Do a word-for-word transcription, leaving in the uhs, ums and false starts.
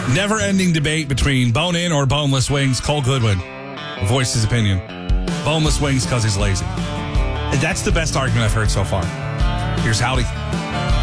Never-ending debate between bone-in or boneless wings. Cole Goodwin voiced his opinion. Boneless wings because he's lazy. That's the best argument I've heard so far. Here's Howdy.